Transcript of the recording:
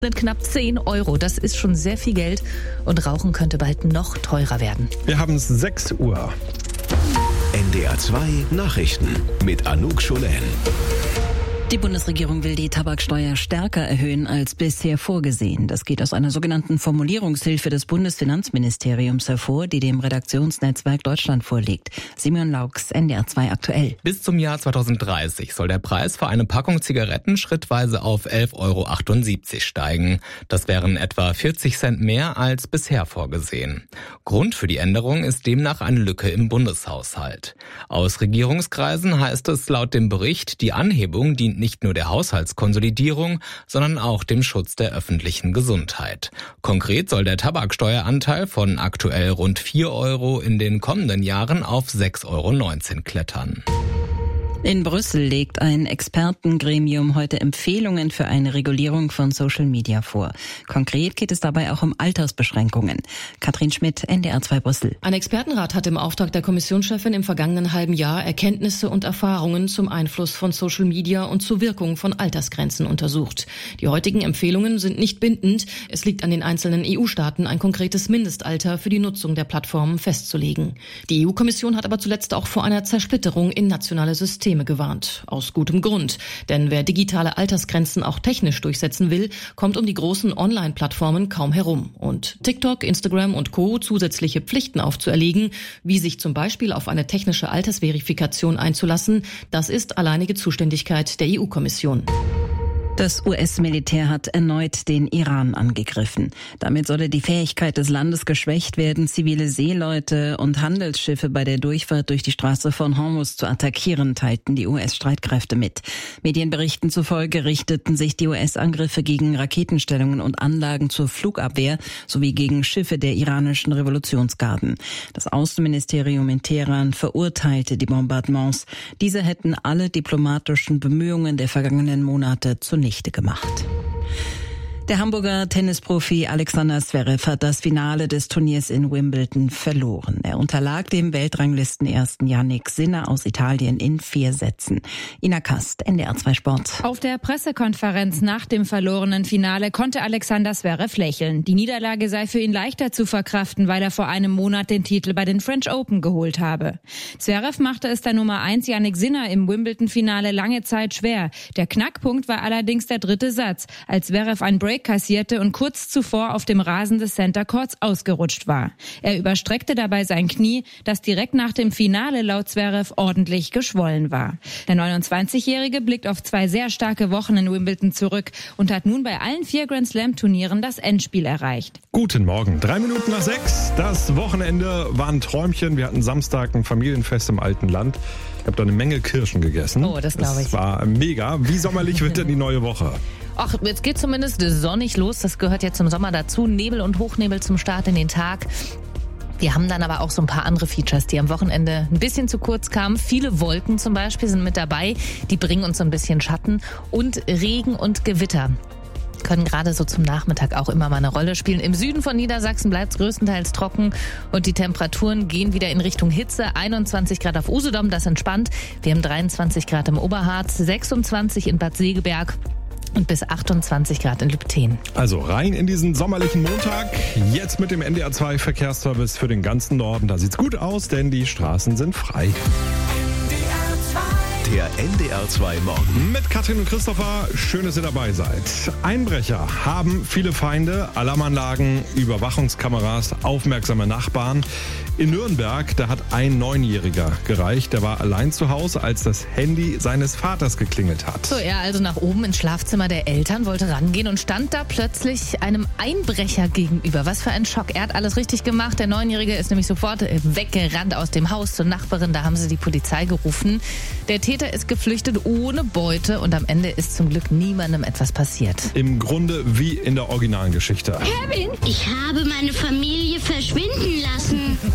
Knapp 10 Euro, das ist schon sehr viel Geld und Rauchen könnte bald noch teurer werden. Wir haben es 6 Uhr. NDR 2 Nachrichten mit Anouk Scholen. Die Bundesregierung will die Tabaksteuer stärker erhöhen als bisher vorgesehen. Das geht aus einer sogenannten Formulierungshilfe des Bundesfinanzministeriums hervor, die dem Redaktionsnetzwerk Deutschland vorliegt. Simeon Laux, NDR 2 aktuell. Bis zum Jahr 2030 soll der Preis für eine Packung Zigaretten schrittweise auf 11,78 Euro steigen. Das wären etwa 40 Cent mehr als bisher vorgesehen. Grund für die Änderung ist demnach eine Lücke im Bundeshaushalt. Aus Regierungskreisen heißt es laut dem Bericht, die Anhebung dient nicht nur der Haushaltskonsolidierung, sondern auch dem Schutz der öffentlichen Gesundheit. Konkret soll der Tabaksteueranteil von aktuell rund 4 Euro in den kommenden Jahren auf 6,19 Euro klettern. In Brüssel legt ein Expertengremium heute Empfehlungen für eine Regulierung von Social Media vor. Konkret geht es dabei auch um Altersbeschränkungen. Katrin Schmidt, NDR 2 Brüssel. Ein Expertenrat hat im Auftrag der Kommissionschefin im vergangenen halben Jahr Erkenntnisse und Erfahrungen zum Einfluss von Social Media und zur Wirkung von Altersgrenzen untersucht. Die heutigen Empfehlungen sind nicht bindend. Es liegt an den einzelnen EU-Staaten, ein konkretes Mindestalter für die Nutzung der Plattformen festzulegen. Die EU-Kommission hat aber zuletzt auch vor einer Zersplitterung in nationale Systeme gewarnt. Aus gutem Grund. Denn wer digitale Altersgrenzen auch technisch durchsetzen will, kommt um die großen Online-Plattformen kaum herum. Und TikTok, Instagram und Co. zusätzliche Pflichten aufzuerlegen, wie sich zum Beispiel auf eine technische Altersverifikation einzulassen, das ist alleinige Zuständigkeit der EU-Kommission. Das US-Militär hat erneut den Iran angegriffen. Damit solle die Fähigkeit des Landes geschwächt werden, zivile Seeleute und Handelsschiffe bei der Durchfahrt durch die Straße von Hormuz zu attackieren, teilten die US-Streitkräfte mit. Medienberichten zufolge richteten sich die US-Angriffe gegen Raketenstellungen und Anlagen zur Flugabwehr sowie gegen Schiffe der iranischen Revolutionsgarden. Das Außenministerium in Teheran verurteilte die Bombardements. Diese hätten alle diplomatischen Bemühungen der vergangenen Monate zunichte gemacht. Der Hamburger Tennisprofi Alexander Zverev hat das Finale des Turniers in Wimbledon verloren. Er unterlag dem Weltranglistenersten Jannik Sinner aus Italien in 4 Sätzen. Ina Kast, NDR 2 Sport. Auf der Pressekonferenz nach dem verlorenen Finale konnte Alexander Zverev lächeln. Die Niederlage sei für ihn leichter zu verkraften, weil er vor einem Monat den Titel bei den French Open geholt habe. Zverev machte es der Nummer 1 Jannik Sinner im Wimbledon-Finale lange Zeit schwer. Der Knackpunkt war allerdings der 3. Satz, als Zverev ein Break kassierte und kurz zuvor auf dem Rasen des Center Courts ausgerutscht war. Er überstreckte dabei sein Knie, das direkt nach dem Finale laut Zverev ordentlich geschwollen war. Der 29-Jährige blickt auf 2 sehr starke Wochen in Wimbledon zurück und hat nun bei allen 4 Grand-Slam-Turnieren das Endspiel erreicht. Guten Morgen, 3 Minuten nach 6. Das Wochenende war ein Träumchen. Wir hatten Samstag ein Familienfest im alten Land. Ich habe da eine Menge Kirschen gegessen. Oh, das glaube ich. Das war mega. Wie sommerlich wird denn die neue Woche? Ach, jetzt geht zumindest sonnig los. Das gehört ja zum Sommer dazu. Nebel und Hochnebel zum Start in den Tag. Wir haben dann aber auch so ein paar andere Features, die am Wochenende ein bisschen zu kurz kamen. Viele Wolken zum Beispiel sind mit dabei. Die bringen uns so ein bisschen Schatten. Und Regen und Gewitter können gerade so zum Nachmittag auch immer mal eine Rolle spielen. Im Süden von Niedersachsen bleibt es größtenteils trocken und die Temperaturen gehen wieder in Richtung Hitze. 21 Grad auf Usedom, das entspannt. Wir haben 23 Grad im Oberharz, 26 in Bad Segeberg und bis 28 Grad in Lübten. Also rein in diesen sommerlichen Montag. Jetzt mit dem NDR 2 Verkehrsservice für den ganzen Norden. Da sieht's gut aus, denn die Straßen sind frei. Der NDR 2 Morgen. Mit Katrin und Christopher, schön, dass ihr dabei seid. Einbrecher haben viele Feinde, Alarmanlagen, Überwachungskameras, aufmerksame Nachbarn. In Nürnberg, da hat ein 9-Jähriger gereicht. Der war allein zu Hause, als das Handy seines Vaters geklingelt hat. So, er also nach oben ins Schlafzimmer der Eltern, wollte rangehen und stand da plötzlich einem Einbrecher gegenüber. Was für ein Schock. Er hat alles richtig gemacht. Der 9-Jährige ist nämlich sofort weggerannt aus dem Haus zur Nachbarin. Da haben sie die Polizei gerufen. Der Täter ist geflüchtet ohne Beute und am Ende ist zum Glück niemandem etwas passiert. Im Grunde wie in der originalen Geschichte. Kevin, ich habe meine Familie verschwinden lassen.